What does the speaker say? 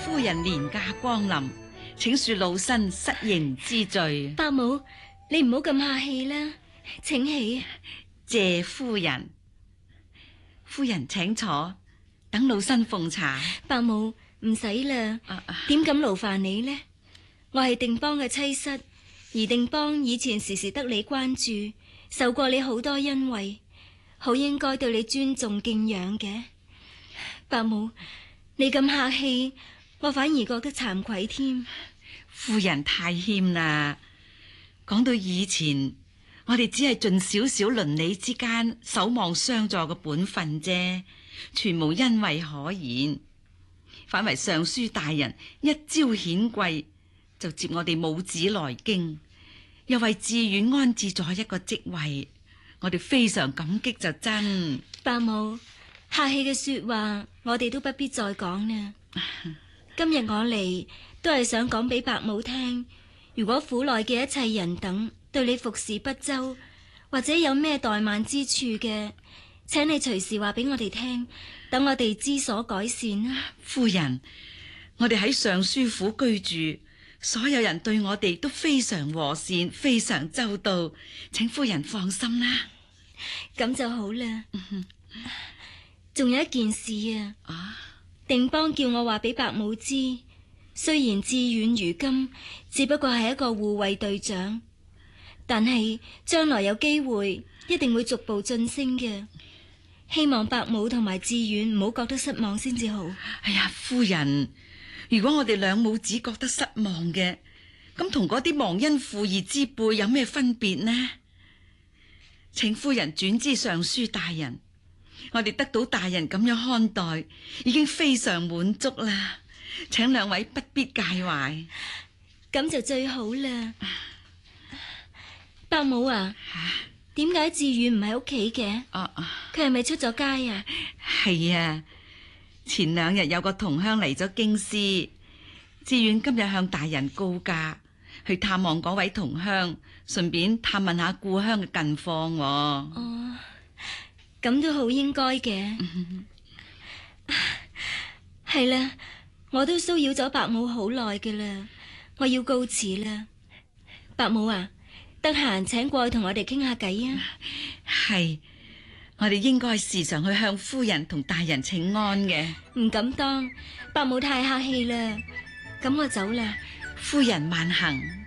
夫人年假光臨，請恕老身失迎之罪。 伯母，你唔好咁客氣啦，請起。 謝夫人，夫人請坐，等老身奉茶。 伯母唔使啦，點敢勞煩你呢？我係定邦嘅妻室，而定邦以前時時得你關注，受過你好多恩惠，好應該對你尊重敬仰嘅。伯母，你咁客氣，我反而覺得慚愧添。 夫人太謙啦，講到以前，我哋只係盡少少鄰里之間守望相助嘅本分啫，全無恩惠可言。反為尚書大人一朝顯貴，就接我哋母子來京，又為志遠安置咗一個職位，我哋非常感激就真。 伯母，客氣嘅說話我哋都不必再講啦。今日我嚟都係想講俾伯母聽，如果府內嘅一切人等對你服侍不周，或者有咩怠慢之處嘅，請你隨時話俾我哋聽，等我哋知所改善啦。 夫人，我哋喺尚書府居住，所有人對我哋都非常和善，非常周到，請夫人放心啦。 咁就好啦。仲有一件事啊，定邦叫我話俾伯母知，雖然志遠如今只不過係一個護衛隊長，但係將來有機會一定會逐步晉升嘅。希望伯母同埋志遠唔好覺得失望先至好。 哎呀，夫人，如果我哋兩母子覺得失望嘅，咁同嗰啲忘恩負義之輩有咩分別呢？請夫人轉知尚書大人，我哋得到大人咁樣看待，已經非常滿足啦。請兩位不必介懷。 咁就最好啦。伯母啊，點解志遠唔喺屋企嘅？佢係咪出咗街啊？ 係啊，前2日有個同鄉嚟咗京師，志遠今日向大人告假，去探望嗰位同鄉，順便探問下故鄉嘅近況。 哦，咁都好應該嘅。係啦，我都騷擾咗伯母好耐嘅啦，我要告辭啦。伯母啊，得閒請過去同我哋傾下偈啊。 係，我哋應該時常去向夫人同大人請安嘅。 唔敢當，伯母太客氣啦。咁我走啦。 夫人慢行。